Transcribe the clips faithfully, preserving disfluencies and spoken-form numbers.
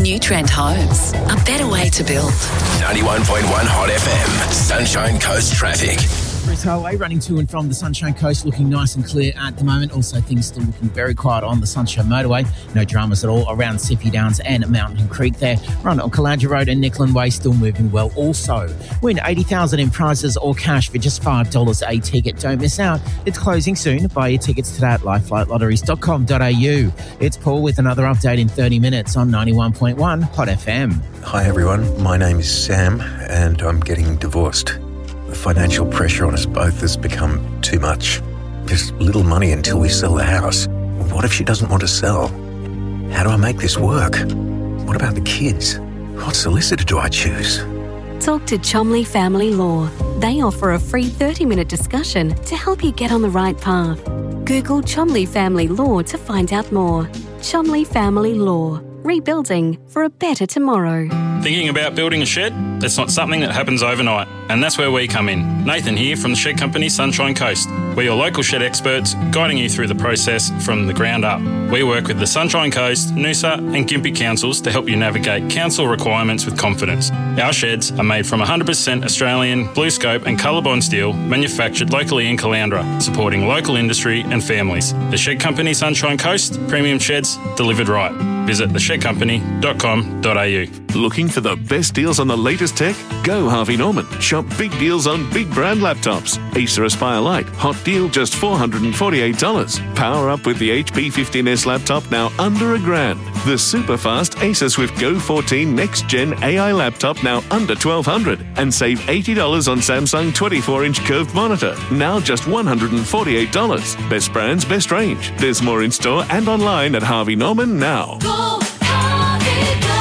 New Trent Homes, a better way to build. ninety-one point one Hot F M, Sunshine Coast traffic. Bruce Highway running to and from the Sunshine Coast, looking nice and clear at the moment. Also, things still looking very quiet on the Sunshine Motorway. No dramas at all around Sippy Downs and Mountain Creek there. Run on Calandra Road and Nicklin Way still moving well. Also, win eighty thousand dollars in prizes or cash for just five dollars a ticket. Don't miss out. It's closing soon. Buy your tickets today at live flight lotteries dot com dot a u. It's Paul with another update in thirty minutes on ninety-one point one Hot F M. Hi everyone, my name is Sam and I'm getting divorced. The financial pressure on us both has become too much. There's little money until we sell the house. What if she doesn't want to sell? How do I make this work? What about the kids? What solicitor do I choose? Talk to Chomley Family Law. They offer a free thirty-minute discussion to help you get on the right path. Google Chomley Family Law to find out more. Chomley Family Law. Rebuilding for a better tomorrow. Thinking about building a shed? That's not something that happens overnight, and that's where we come in. Nathan here from the shed company Sunshine Coast. We're your local shed experts, guiding you through the process from the ground up. We work with the Sunshine Coast, Noosa and Gympie councils to help you navigate council requirements with confidence. Our sheds are made from one hundred percent Australian BlueScope and Colorbond steel, manufactured locally in Caloundra, supporting local industry and families. The shed company Sunshine Coast, premium sheds delivered right. Visit the shed company dot com dot a u. Looking for the best deals on the latest tech? Go Harvey Norman. Shop big deals on big brand laptops. Acer Aspire Lite, hot deal just four hundred forty-eight dollars. Power up with the H P fifteen S laptop now under a grand. The super fast Acer Swift Go fourteen Next Gen A I laptop now under twelve hundred dollars. And save eighty dollars on Samsung twenty-four inch curved monitor, now just one hundred forty-eight dollars. Best brands, best range. There's more in store and online at Harvey Norman now. Go, Harvey, go.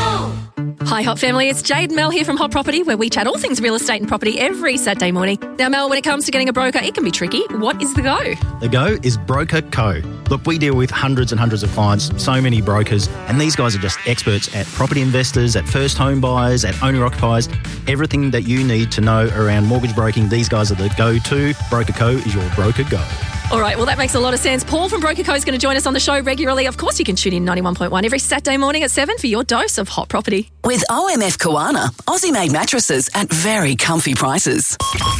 Hi Hot Family, it's Jade and Mel here from Hot Property, where we chat all things real estate and property every Saturday morning. Now Mel, when it comes to getting a broker, it can be tricky. What is the go? The go is Broker Co. Look, we deal with hundreds and hundreds of clients, so many brokers, and these guys are just experts at property investors, at first home buyers, at owner-occupiers. Everything that you need to know around mortgage broking, these guys are the go-to. Broker Co is your broker go. All right, well, that makes a lot of sense. Paul from Broker Co is going to join us on the show regularly. Of course, you can tune in ninety-one point one every Saturday morning at seven for your dose of hot property. With O M F Koana, Aussie-made mattresses at very comfy prices.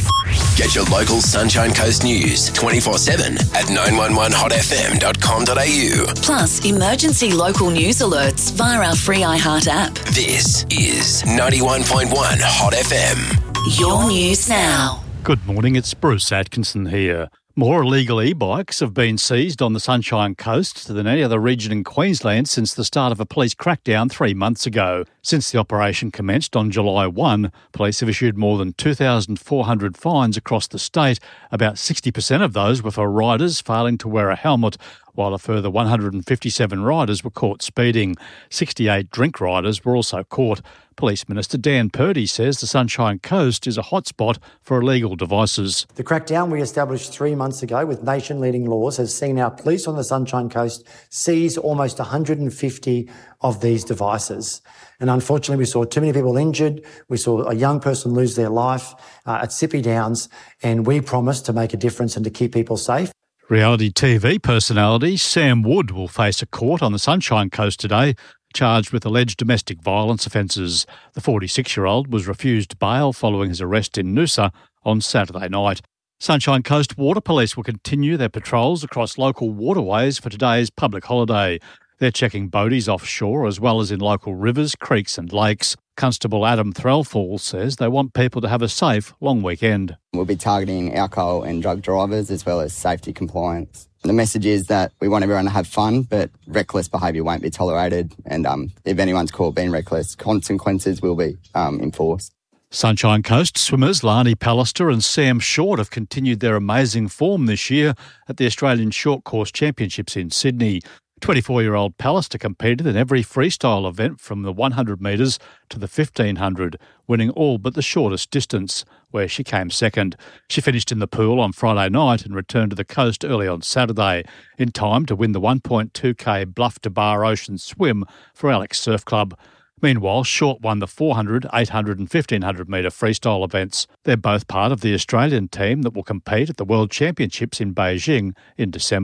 Get your local Sunshine Coast news twenty-four seven at nine one one hot f m dot com dot a u. Plus, emergency local news alerts via our free iHeart app. This is ninety-one point one Hot F M. Your news now. Good morning, it's Bruce Atkinson here. More illegal e-bikes have been seized on the Sunshine Coast than any other region in Queensland since the start of a police crackdown three months ago. Since the operation commenced on July first, police have issued more than two thousand four hundred fines across the state. About sixty percent of those were for riders failing to wear a helmet, while a further one hundred fifty-seven riders were caught speeding. sixty-eight drink riders were also caught. Police Minister Dan Purdy says the Sunshine Coast is a hotspot for illegal devices. The crackdown we established three months ago with nation-leading laws has seen our police on the Sunshine Coast seize almost one hundred fifty of these devices. And unfortunately, we saw too many people injured. We saw a young person lose their life uh, at Sippy Downs, and we promised to make a difference and to keep people safe. Reality T V personality Sam Wood will face a court on the Sunshine Coast today, charged with alleged domestic violence offences. The forty-six-year-old was refused bail following his arrest in Noosa on Saturday night. Sunshine Coast Water Police will continue their patrols across local waterways for today's public holiday. They're checking boaties offshore as well as in local rivers, creeks and lakes. Constable Adam Threlfall says they want people to have a safe long weekend. We'll be targeting alcohol and drug drivers as well as safety compliance. The message is that we want everyone to have fun, but reckless behaviour won't be tolerated. And um, if anyone's caught being reckless, consequences will be um, enforced. Sunshine Coast swimmers Lani Pallister and Sam Short have continued their amazing form this year at the Australian Short Course Championships in Sydney. twenty-four-year-old Pallister competed in every freestyle event from the one hundred metres to the fifteen hundred, winning all but the shortest distance, where she came second. She finished in the pool on Friday night and returned to the coast early on Saturday, in time to win the one point two k Bluff to Bar Ocean swim for Alex Surf Club. Meanwhile, Short won the four hundred, eight hundred and fifteen hundred metre freestyle events. They're both part of the Australian team that will compete at the World Championships in Beijing in December.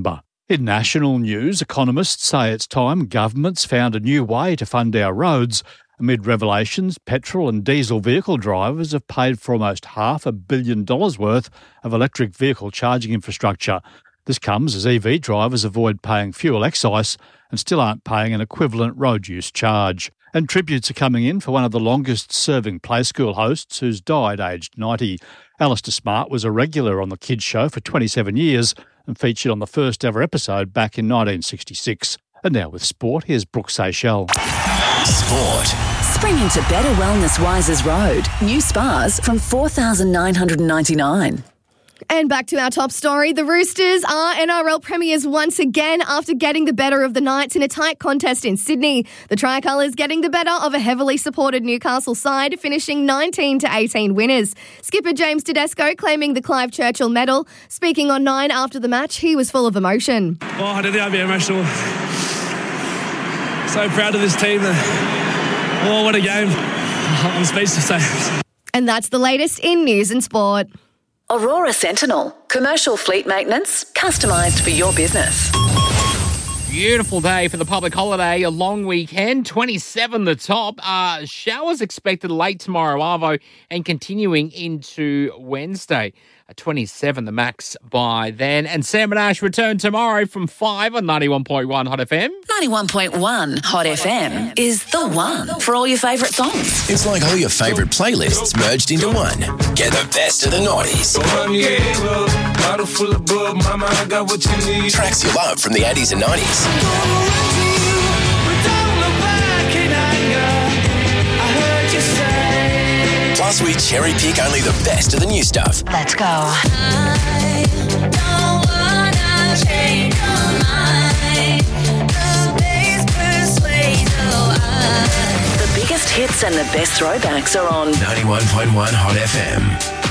In national news, economists say it's time governments found a new way to fund our roads. Amid revelations, petrol and diesel vehicle drivers have paid for almost half a billion dollars worth of electric vehicle charging infrastructure. This comes as E V drivers avoid paying fuel excise and still aren't paying an equivalent road use charge. And tributes are coming in for one of the longest-serving Play School hosts who's died aged ninety. Alistair Smart was a regular on the kids' show for twenty-seven years and featured on the first ever episode back in nineteen sixty-six. And now with sport, here's Brooke Seychelles. Sport. Spring into better wellness Wisers Road. New spas from four thousand nine hundred ninety-nine. And back to our top story. The Roosters are N R L premiers once again after getting the better of the Knights in a tight contest in Sydney. The Tricolours getting the better of a heavily supported Newcastle side, finishing nineteen to eighteen winners. Skipper James Tedesco claiming the Clive Churchill medal. Speaking on Nine after the match, he was full of emotion. Oh, I didn't think I'd be emotional. So proud of this team. Oh, what a game. I'm speechless. And that's the latest in news and sport. Aurora Sentinel. Commercial fleet maintenance, customised for your business. Beautiful day for the public holiday, a long weekend, twenty-seven the top. Uh, showers expected late tomorrow, Arvo, and continuing into Wednesday. twenty-seven the max by then. And Sam and Ash return tomorrow from five on ninety-one point one Hot F M. ninety-one point one Hot F M is the one for all your favourite songs. It's like all your favourite playlists merged into one. Get the best of the noughties. Tracks you love from the eighties and nineties. Plus, we cherry pick only the best of the new stuff. Let's go. I don't wanna change your mind. The bass persuades your eyes. The biggest hits and the best throwbacks are on ninety-one point one Hot F M.